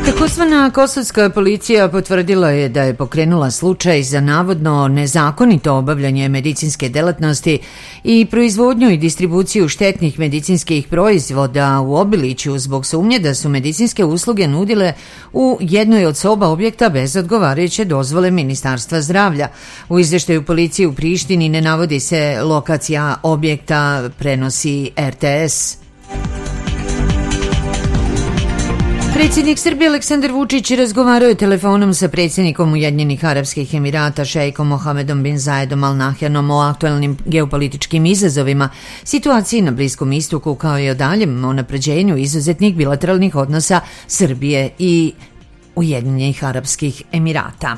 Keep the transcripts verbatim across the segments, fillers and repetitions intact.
Takozvana kosovska policija potvrdila je da je pokrenula slučaj za navodno nezakonito obavljanje medicinske delatnosti i proizvodnju i distribuciju štetnih medicinskih proizvoda u Obiliću zbog sumnje da su medicinske usluge nudile u jednoj od soba objekta bez odgovarajuće dozvole Ministarstva zdravlja. U izveštaju policije u Prištini ne navodi se lokacija objekta, prenosi R T S. Predsjednik Srbije Aleksandar Vučić razgovarao je telefonom sa predsjednikom Ujedinjenih Arapskih Emirata šejkom Mohamedom bin Zayedom Al Nahyanom o aktualnim geopolitičkim izazovima, situaciji na Bliskom istoku kao i o daljem unapređenju izuzetnih bilateralnih odnosa Srbije i Ujedinjenih Arapskih Emirata.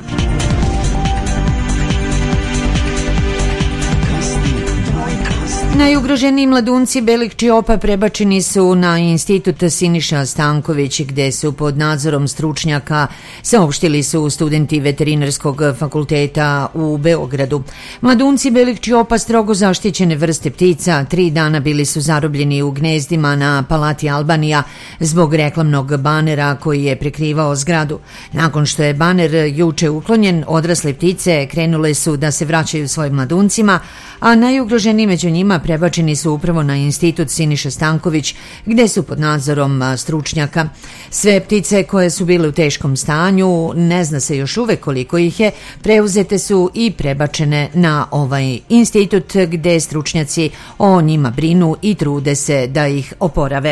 Najugroženiji mladunci belih čiopa prebačeni su na institut Siniša Stanković, gde su pod nadzorom stručnjaka, saopštili su studenti veterinarskog fakulteta u Beogradu. Mladunci belih čiopa, strogo zaštićene vrste ptica, tri dana bili su zarobljeni u gnezdima na Palati Albanija zbog reklamnog banera koji je prekrivao zgradu. Nakon što je baner juče uklonjen, odrasle ptice krenule su da se vraćaju svojim mladuncima, a najugroženiji među njima prebačeni su upravo na institut Siniša Stanković, gde su pod nadzorom stručnjaka. Sve ptice koje su bile u teškom stanju, ne zna se još uvek koliko ih je, preuzete su i prebačene na ovaj institut gde stručnjaci o njima brinu i trude se da ih oporave.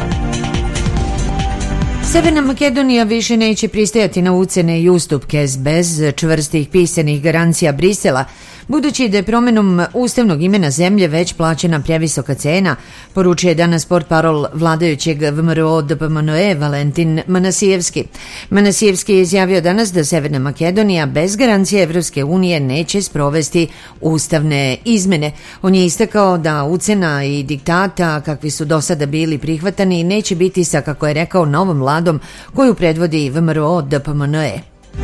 Severna Makedonija više neće pristajati na ucene i ustupke bez čvrstih pisanih garancija Brisela, budući da je promjenom ustavnog imena zemlje već plaćena previsoka cena, poručuje danas portparol vladajućeg V M R O D P M N E Valentin Manasijevski. Manasijevski je izjavio danas da Severna Makedonija bez garancije Evropske unije neće sprovesti ustavne izmene. On je istakao da ucena i diktata, kakvi su do sada bili prihvatani, neće biti sa, kako je rekao, novom vladom koju predvodi V M R O D P M N E.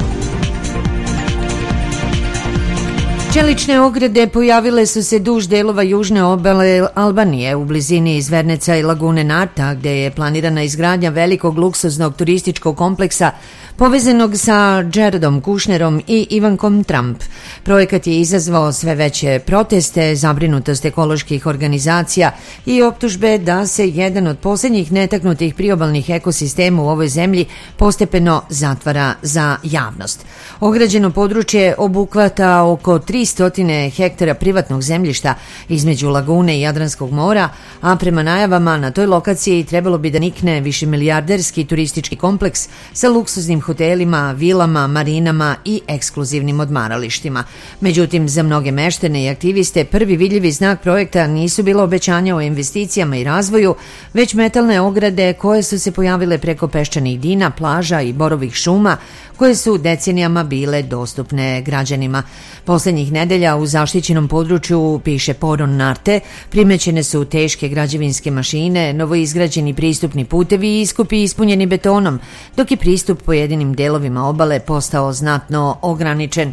Čelične ograde pojavile su se duž delova južne obale Albanije u blizini Zverneca i lagune Narta, gde je planirana izgradnja velikog luksuznog turističkog kompleksa povezanog sa Jaredom Kušnerom i Ivankom Trump. Projekat je izazvao sve veće proteste, zabrinutost ekoloških organizacija i optužbe da se jedan od posljednjih netaknutih priobalnih ekosistema u ovoj zemlji postepeno zatvara za javnost. Ograđeno područje obuhvata oko tristo hektara privatnog zemljišta između lagune i Jadranskog mora, a prema najavama na toj lokaciji trebalo bi da nikne višemilijarderski turistički kompleks sa luksuznim hotelima, vilama, marinama i ekskluzivnim odmaralištima. Međutim, za mnoge meštane i aktiviste prvi vidljivi znak projekta nisu bilo obećanja o investicijama i razvoju, već metalne ograde koje su se pojavile preko peščanih dina, plaža i borovih šuma, koje su decenijama bile dostupne građanima. Poslednjih nedelja u zaštićenom području, piše Poron Narte, primećene su teške građevinske mašine, novoizgrađeni pristupni putevi i iskupi ispunjeni betonom, dok je pristup pojedinim delovima obale postao znatno ograničen.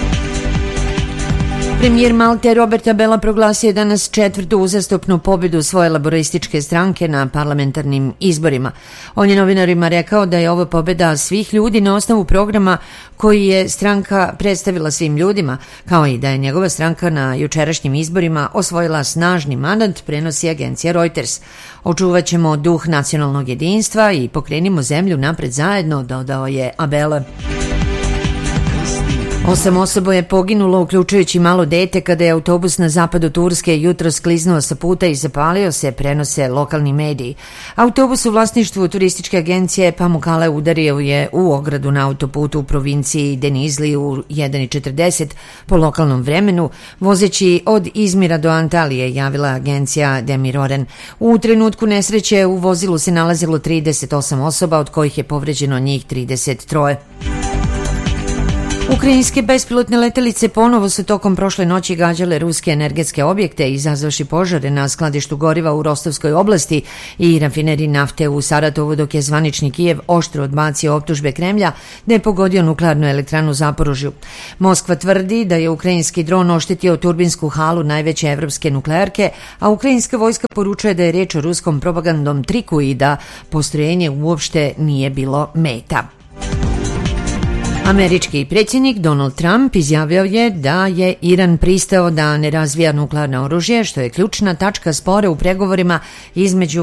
Premijer Malte Robert Abela proglasio je danas četvrtu uzastopnu pobjedu svoje laborističke stranke na parlamentarnim izborima. On je novinarima rekao da je ovo pobjeda svih ljudi na osnovu programa koji je stranka predstavila svim ljudima, kao i da je njegova stranka na jučerašnjim izborima osvojila snažni mandat, prenosi agencija Reuters. Očuvat ćemo duh nacionalnog jedinstva i pokrenimo zemlju napred zajedno, dodao je Abela. Osam osoba je poginulo, uključujući malo dete, kada je autobus na zapadu Turske jutro skliznuo sa puta i zapalio se, prenose lokalni mediji. Autobus u vlasništvu turističke agencije Pamukkale udario je u ogradu na autoputu u provinciji Denizli u jedan četrdeset po lokalnom vremenu, vozeći od Izmira do Antalije, javila agencija Demiroren. U trenutku nesreće u vozilu se nalazilo trideset osam osoba, od kojih je povređeno njih trideset tri. Ukrajinske bespilotne letelice ponovo su tokom prošle noći gađale ruske energetske objekte, izazvavši požare na skladištu goriva u Rostovskoj oblasti i rafineriji nafte u Saratovu, dok je zvanični Kijev oštro odbacio optužbe Kremlja da je pogodio nuklearnu elektranu Zaporožju. Moskva tvrdi da je ukrajinski dron oštetio turbinsku halu najveće evropske nuklearke, a ukrajinska vojska poručuje da je riječ o ruskom propagandnom triku i da postrojenje uopšte nije bilo meta. Američki predsjednik Donald Trump izjavio je da je Iran pristao da ne razvija nuklearno oružje, što je ključna tačka spora u pregovorima između